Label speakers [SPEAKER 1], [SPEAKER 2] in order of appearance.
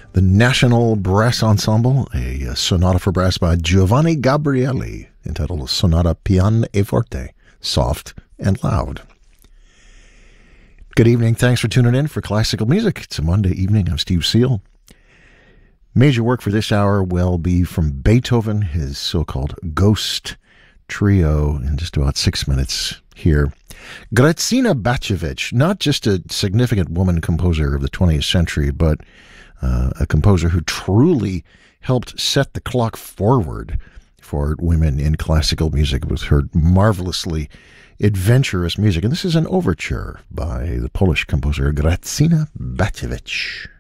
[SPEAKER 1] The National Brass Ensemble, a sonata for brass by Giovanni Gabrieli, entitled Sonata Piano e Forte, Soft and Loud. Good evening. Thanks for tuning in for classical music. It's a Monday evening. I'm Steve Seal. Major work for this hour will be from Beethoven, his so-called Ghost Trio, in just about 6 minutes here. Grazina Batchevich, not just a significant woman composer of the 20th century, but a composer who truly helped set the clock forward for women in classical music with her marvelously adventurous music. And this is an overture by the Polish composer Grazina Batchevich.